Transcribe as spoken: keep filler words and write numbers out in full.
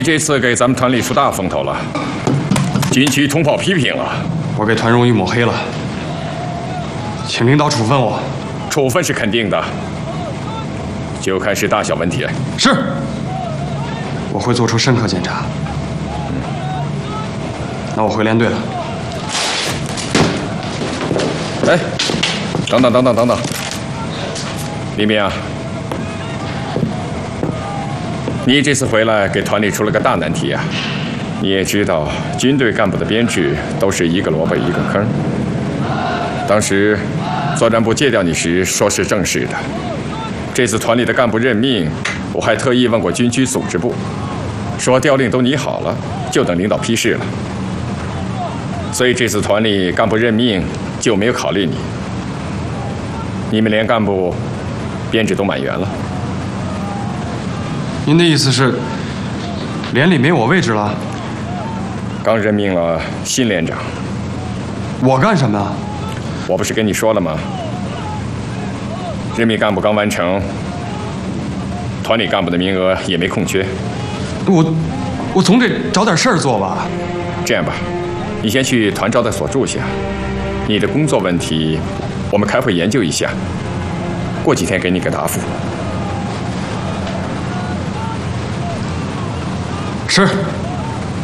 这次给咱们团里出大风头了，军区通报批评了， 我给团荣誉抹黑了，请领导处分我。 处分是肯定的，就看是大小问题。 是，我会做出深刻检查。嗯，那我回连队了。 哎，等等等等等等，李明啊。 你这次回来给团里出了个大难题啊！你也知道，军队干部的编制都是一个萝卜一个坑。当时作战部借调你时说是正式的，这次团里的干部任命，我还特意问过军区组织部，说调令都拟好了，就等领导批示了。所以这次团里干部任命就没有考虑你。你们连干部编制都满员了。 您的意思是，连里没我位置了？ 刚任命了新连长。 我干什么呀？ 我不是跟你说了吗？任命干部刚完成，团里干部的名额也没空缺。 我，我总得找点事儿做吧。 这样吧，你先去团招待所住下。你的工作问题，我们开会研究一下，过几天给你个答复。 是。